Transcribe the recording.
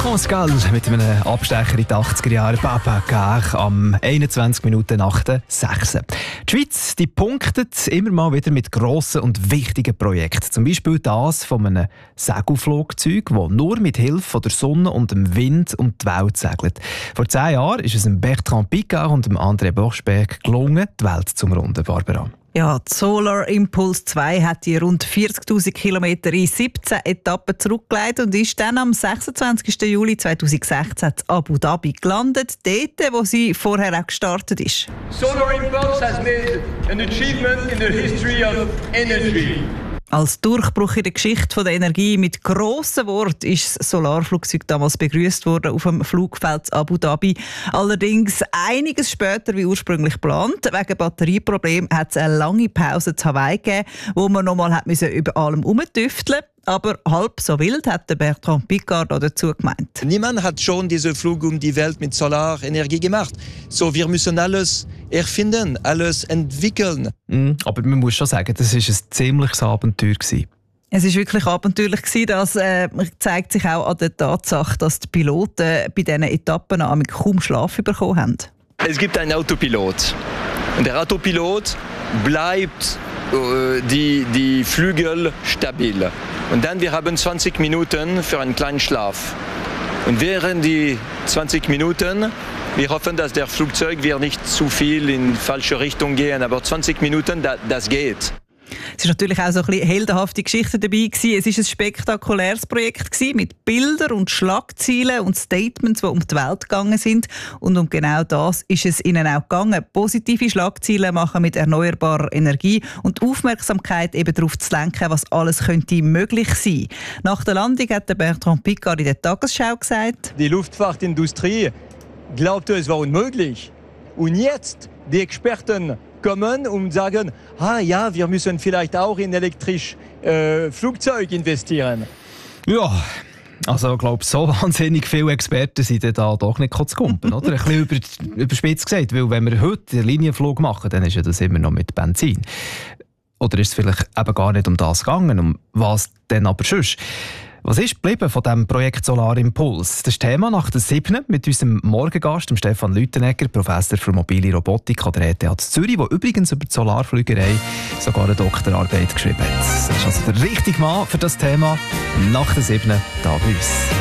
France Gall mit einem Abstecher in die 80er Jahre. Papa Car am 21 Minuten nach der 6. Die Schweiz die punktet immer mal wieder mit grossen und wichtigen Projekten. Zum Beispiel das von einem Segelflugzeug, das nur mit Hilfe der Sonne und dem Wind um die Welt segelt. Vor 10 Jahren ist es Bertrand Piccard und André Borschberg gelungen, die Welt zu umrunden. Barbara. Ja, die Solar Impulse 2 hat die rund 40'000 Kilometer in 17 Etappen zurückgelegt und ist dann am 26. Juli 2016 in Abu Dhabi gelandet, dort, wo sie vorher auch gestartet ist. Solar Impulse has made an achievement in the history of energy. Als Durchbruch in der Geschichte der Energie mit grossen Worten ist das Solarflugzeug damals begrüßt worden auf dem Flugfeld Abu Dhabi. Allerdings einiges später wie ursprünglich geplant. Wegen Batterieproblemen hat es eine lange Pause zu Hawaii gegeben, wo man nochmal über allem herumtüfteln musste. Aber halb so wild hat der Bertrand Piccard dazu gemeint. Niemand hat schon diesen Flug um die Welt mit Solarenergie gemacht. So, wir müssen alles erfinden, alles entwickeln. Aber man muss schon sagen, das war ein ziemliches Abenteuer. Es war wirklich abenteuerlich. Das zeigt sich auch an der Tatsache, dass die Piloten bei diesen Etappen kaum Schlaf bekommen haben. Es gibt einen Autopilot. Und der Autopilot bleibt die Flügel stabil. Und dann wir haben 20 Minuten für einen kleinen Schlaf. Und während die 20 Minuten, wir hoffen, dass der Flugzeug wird nicht zu viel in falsche Richtung gehen, aber 20 Minuten, das geht. Es war natürlich auch so ein bisschen heldenhafte Geschichte dabei. Es war ein spektakuläres Projekt mit Bildern und Schlagzeilen und Statements, die um die Welt gegangen sind. Und um genau das ist es ihnen auch gegangen. Positive Schlagzeilen machen mit erneuerbarer Energie und die Aufmerksamkeit eben darauf zu lenken, was alles könnte möglich sein. Nach der Landung hat der Bertrand Piccard in der Tagesschau gesagt: Die Luftfahrtindustrie glaubte, es war unmöglich. Und jetzt, die Experten kommen und sagen, ja, wir müssen vielleicht auch in elektrisches Flugzeug investieren. Ja, also ich glaube, so wahnsinnig viele Experten sind da doch nicht zu kumpen, oder? Ein bisschen überspitzt gesagt, weil wenn wir heute den Linienflug machen, dann ist ja das immer noch mit Benzin. Oder ist es vielleicht eben gar nicht um das gegangen, um was denn aber sonst? Was ist geblieben von diesem Projekt Solar Impulse? Das ist Thema nach der 7. mit unserem Morgengast, Stefan Lüthenegger, Professor für mobile Robotik an der ETH Zürich, der übrigens über die Solarflügerei sogar eine Doktorarbeit geschrieben hat. Das ist also der richtige Mann für das Thema nach der 7. hier bei uns.